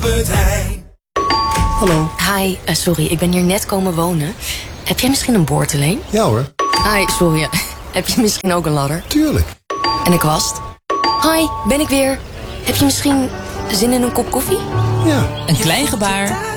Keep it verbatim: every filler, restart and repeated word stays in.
Albert Heijn. Hallo. Hi, uh, sorry, ik ben hier net komen wonen. Heb jij misschien een boord alleen? Ja hoor. Hi, sorry. Heb je misschien ook een ladder? Tuurlijk. En een kwast? Hi, ben ik weer. Heb je misschien zin in een kop koffie? Ja. Een klein gebaar